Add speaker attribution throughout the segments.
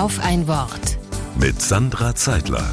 Speaker 1: Auf ein Wort.
Speaker 2: Mit Sandra Zeidler.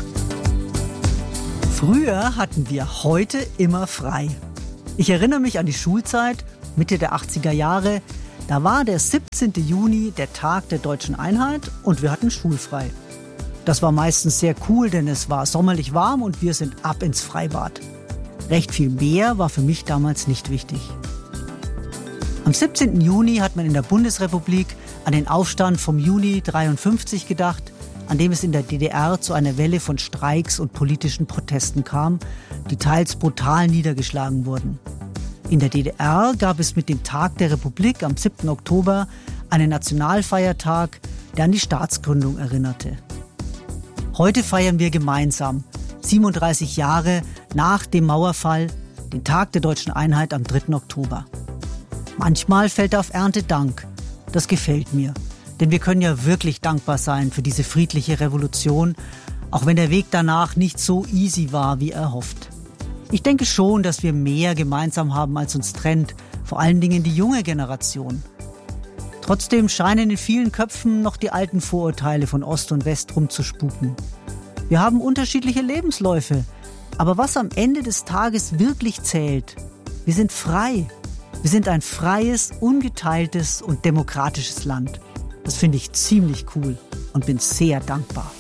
Speaker 3: Früher hatten wir heute immer frei. Ich erinnere mich an die Schulzeit, Mitte der 80er Jahre. Da war der 17. Juni der Tag der Deutschen Einheit und wir hatten schulfrei. Das war meistens sehr cool, denn es war sommerlich warm und wir sind ab ins Freibad. Recht viel mehr war für mich damals nicht wichtig. Am 17. Juni hat man in der Bundesrepublik an den Aufstand vom Juni 1953 gedacht, an dem es in der DDR zu einer Welle von Streiks und politischen Protesten kam, die teils brutal niedergeschlagen wurden. In der DDR gab es mit dem Tag der Republik am 7. Oktober einen Nationalfeiertag, der an die Staatsgründung erinnerte. Heute feiern wir gemeinsam, 37 Jahre nach dem Mauerfall, den Tag der Deutschen Einheit am 3. Oktober. Manchmal fällt er auf Erntedank. Das gefällt mir. Denn wir können ja wirklich dankbar sein für diese friedliche Revolution, auch wenn der Weg danach nicht so easy war, wie erhofft. Ich denke schon, dass wir mehr gemeinsam haben, als uns trennt, vor allen Dingen die junge Generation. Trotzdem scheinen in vielen Köpfen noch die alten Vorurteile von Ost und West rumzuspuken. Wir haben unterschiedliche Lebensläufe, aber was am Ende des Tages wirklich zählt, wir sind frei. Wir sind ein freies, ungeteiltes und demokratisches Land. Das finde ich ziemlich cool und bin sehr dankbar.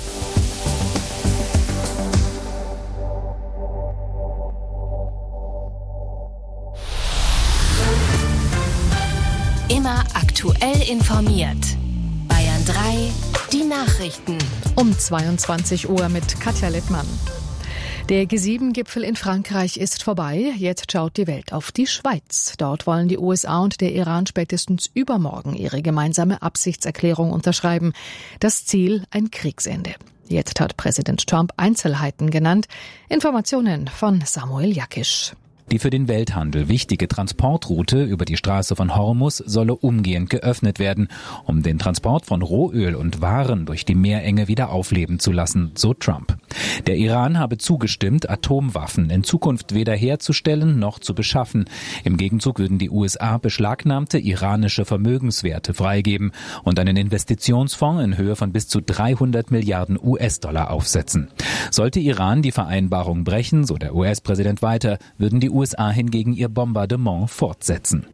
Speaker 1: Immer aktuell informiert. Bayern 3, die Nachrichten.
Speaker 4: Um 22 Uhr mit Katja Littmann. Der G7-Gipfel in Frankreich ist vorbei. Jetzt schaut die Welt auf die Schweiz. Dort wollen die USA und der Iran spätestens übermorgen ihre gemeinsame Absichtserklärung unterschreiben. Das Ziel: ein Kriegsende. Jetzt hat Präsident Trump Einzelheiten genannt. Informationen von Samuel Jakisch.
Speaker 5: Die für den Welthandel wichtige Transportroute über die Straße von Hormuz solle umgehend geöffnet werden, um den Transport von Rohöl und Waren durch die Meerenge wieder aufleben zu lassen, so Trump. Der Iran habe zugestimmt, Atomwaffen in Zukunft weder herzustellen noch zu beschaffen. Im Gegenzug würden die USA beschlagnahmte iranische Vermögenswerte freigeben und einen Investitionsfonds in Höhe von bis zu 300 Milliarden US-Dollar aufsetzen. Sollte Iran die Vereinbarung brechen, so der US-Präsident weiter, würden die USA hingegen ihr Bombardement fortsetzen.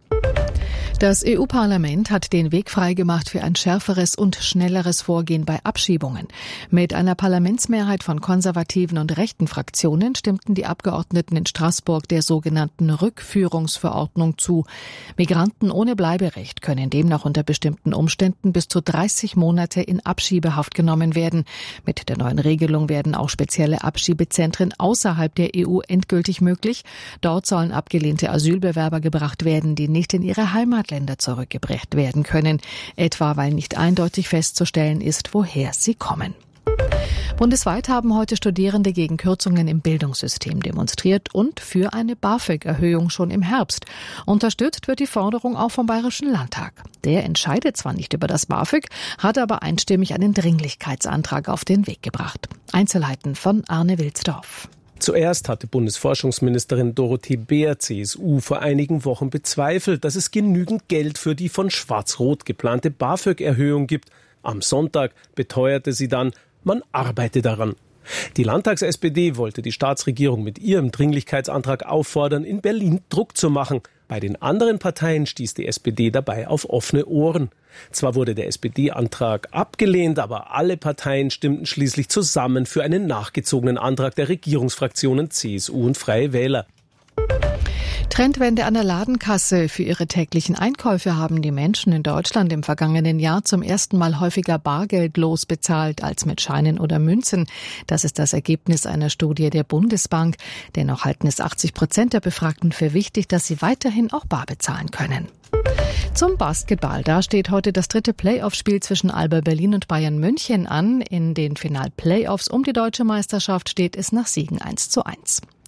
Speaker 4: Das EU-Parlament hat den Weg freigemacht für ein schärferes und schnelleres Vorgehen bei Abschiebungen. Mit einer Parlamentsmehrheit von konservativen und rechten Fraktionen stimmten die Abgeordneten in Straßburg der sogenannten Rückführungsverordnung zu. Migranten ohne Bleiberecht können demnach unter bestimmten Umständen bis zu 30 Monate in Abschiebehaft genommen werden. Mit der neuen Regelung werden auch spezielle Abschiebezentren außerhalb der EU endgültig möglich. Dort sollen abgelehnte Asylbewerber gebracht werden, die nicht in ihre Heimatländer zurückgebracht werden können, etwa weil nicht eindeutig festzustellen ist, woher sie kommen. Bundesweit haben heute Studierende gegen Kürzungen im Bildungssystem demonstriert und für eine BAföG-Erhöhung schon im Herbst. Unterstützt wird die Forderung auch vom Bayerischen Landtag. Der entscheidet zwar nicht über das BAföG, hat aber einstimmig einen Dringlichkeitsantrag auf den Weg gebracht. Einzelheiten von Arne Wilsdorf.
Speaker 6: Zuerst hatte Bundesforschungsministerin Dorothee Bär, CSU, vor einigen Wochen bezweifelt, dass es genügend Geld für die von Schwarz-Rot geplante BAföG-Erhöhung gibt. Am Sonntag beteuerte sie dann, man arbeite daran. Die Landtags-SPD wollte die Staatsregierung mit ihrem Dringlichkeitsantrag auffordern, in Berlin Druck zu machen. Bei den anderen Parteien stieß die SPD dabei auf offene Ohren. Zwar wurde der SPD-Antrag abgelehnt, aber alle Parteien stimmten schließlich zusammen für einen nachgezogenen Antrag der Regierungsfraktionen CSU und Freie Wähler.
Speaker 4: Trendwende an der Ladenkasse. Für ihre täglichen Einkäufe haben die Menschen in Deutschland im vergangenen Jahr zum ersten Mal häufiger bargeldlos bezahlt als mit Scheinen oder Münzen. Das ist das Ergebnis einer Studie der Bundesbank. Dennoch halten es 80% der Befragten für wichtig, dass sie weiterhin auch bar bezahlen können. Zum Basketball. Da steht heute das dritte Playoff-Spiel zwischen Alba Berlin und Bayern München an. In den Final-Playoffs um die deutsche Meisterschaft steht es nach Siegen 1:1.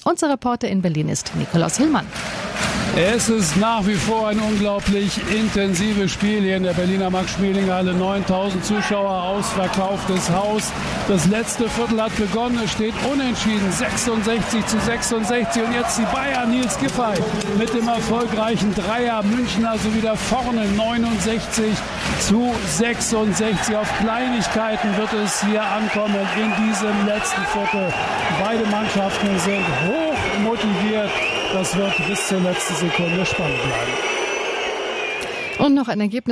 Speaker 4: Unser Reporter in Berlin ist Nikolaus Hillmann.
Speaker 7: Es ist nach wie vor ein unglaublich intensives Spiel hier in der Berliner Max-Schmeling-Halle. 9.000 Zuschauer, ausverkauftes Haus. Das letzte Viertel hat begonnen. Es steht unentschieden, 66-66. Und jetzt die Bayern, Nils Giffey mit dem erfolgreichen Dreier. München also wieder vorne, 69-66. Auf Kleinigkeiten wird es hier ankommen in diesem letzten Viertel. Beide Mannschaften sind hoch motiviert. Das wird bis zur letzten Sekunde spannend bleiben.
Speaker 4: Und noch ein Ergebnis